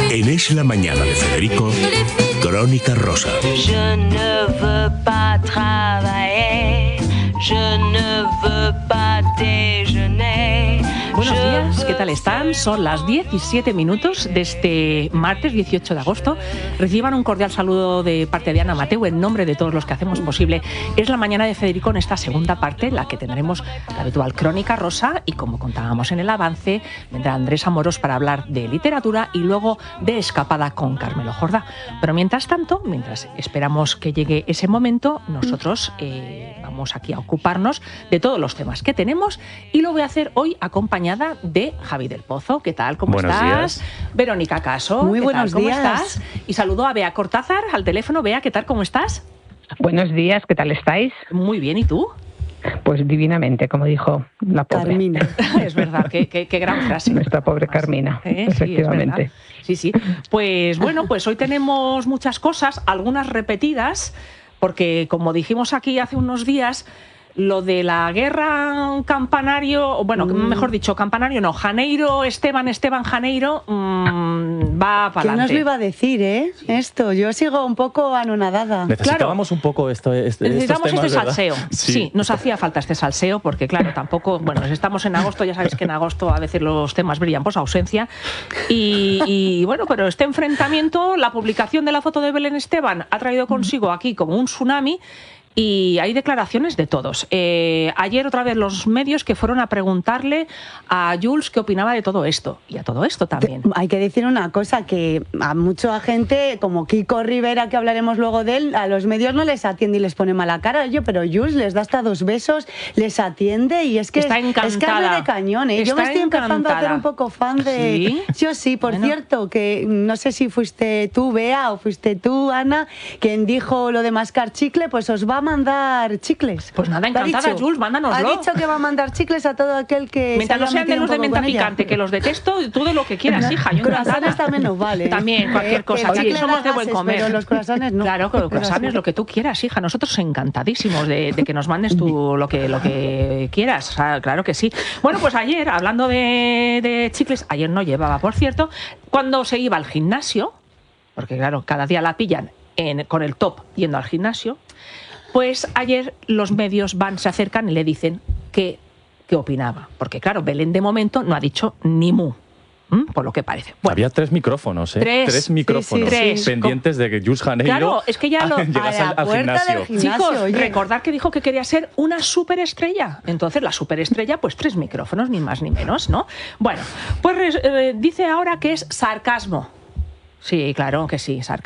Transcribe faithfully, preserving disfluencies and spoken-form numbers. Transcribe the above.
En Es la Mañana de Federico, Crónica Rosa. Je ne veux pas travailler, je ne veux pas déjeuner. Buenos días, ¿qué tal están? Son las diecisiete minutos de este martes dieciocho de agosto. Reciban un cordial saludo de parte de Ana Mateu en nombre de todos los que hacemos posible. Es la mañana de Federico en esta segunda parte, en la que tendremos la habitual Crónica Rosa y, como contábamos en el avance, vendrá Andrés Amorós para hablar de literatura y luego de Escapada con Carmelo Jordá. Pero mientras tanto, mientras esperamos que llegue ese momento, nosotros eh, vamos aquí a ocuparnos de todos los temas que tenemos y lo voy a hacer hoy acompañada de Javi del Pozo. ¿Qué tal? ¿Cómo buenos estás? Días. Verónica Caso. Muy ¿qué buenos tal? ¿Cómo días. estás? Y saludo a Bea Cortázar al teléfono. Bea, ¿qué tal? ¿Cómo estás? Buenos días, ¿qué tal estáis? Muy bien, ¿y tú? Pues divinamente, como dijo la pobre. Carmina. Es verdad, qué, qué, qué gran frase. Nuestra pobre Carmina, ¿Eh? efectivamente. Sí, sí, sí. Pues bueno, pues hoy tenemos muchas cosas, algunas repetidas, porque como dijimos aquí hace unos días, lo de la guerra Campanario, bueno, mm. mejor dicho, Campanario no, Janeiro, Esteban, Esteban, Janeiro, mmm, va para ¿Quién nos adelante. lo iba a decir, eh? Sí. Esto, yo sigo un poco anonadada. Necesitábamos claro, un poco esto, este, necesitamos estos temas, este ¿verdad? salseo. Sí. sí, nos hacía falta este salseo, porque claro, tampoco, bueno, estamos en agosto, ya sabéis que en agosto a veces los temas brillan por su ausencia. Y, y bueno, pero este enfrentamiento, la publicación de la foto de Belén Esteban ha traído consigo aquí como un tsunami. Y hay declaraciones de todos. Eh, ayer otra vez los medios que fueron a preguntarle a Jules qué opinaba de todo esto. Y a todo esto también. Hay que decir una cosa, que a mucha gente, como Kiko Rivera, que hablaremos luego de él, a los medios no les atiende y les pone mala cara. Yo, pero Jules les da hasta dos besos, les atiende y es que está es, encantada. es carne de cañón. ¿eh? Yo me estoy encantada. empezando a hacer un poco fan de... ¿Sí? Yo sí, por bueno. cierto, que no sé si fuiste tú, Bea, o fuiste tú, Ana, quien dijo lo de mascar chicle, pues os va a mandar chicles. Pues nada, encantada, Jules, mándanoslo. Ha dicho que va a mandar chicles a todo aquel que mientras no sean de los de menta picante, que los detesto, tú de lo que quieras, no, hija. Yo croissants también nos vale. También, cualquier cosa. Aquí somos de buen comer. Pero los croissants no. Claro, los croissants lo que tú quieras, hija. Nosotros encantadísimos de, de que nos mandes tú lo que, lo que quieras. O sea, claro que sí. Bueno, pues ayer, hablando de, de chicles, ayer no llevaba, por cierto, cuando se iba al gimnasio, porque claro, cada día la pillan en, con el top yendo al gimnasio. Pues ayer los medios van, se acercan y le dicen qué opinaba. Porque claro, Belén de momento no ha dicho ni mu, ¿m? Por lo que parece. Bueno, había tres micrófonos, ¿eh? Tres, tres micrófonos sí, sí, tres. pendientes de que Jules Janeiro claro, es que ya lo, llegase a la al, al gimnasio. gimnasio. Chicos, oye. recordad que dijo que quería ser una superestrella. Entonces la superestrella, pues tres micrófonos, ni más ni menos, ¿no? Bueno, pues eh, dice ahora que es sarcasmo. Sí, claro que sí, sarcasmo.